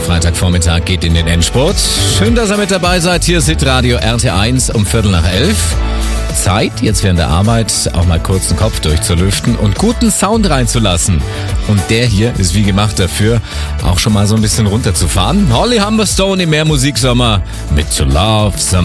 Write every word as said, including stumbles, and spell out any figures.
Freitagvormittag geht in den Endspurt. Schön, dass ihr mit dabei seid. Hier ist Hitradio R T eins um Viertel nach elf. Zeit, jetzt während der Arbeit auch mal kurz den Kopf durchzulüften und guten Sound reinzulassen. Und der hier ist wie gemacht dafür, auch schon mal so ein bisschen runterzufahren. Holly Humberstone im Mehrmusiksommer mit To Love Some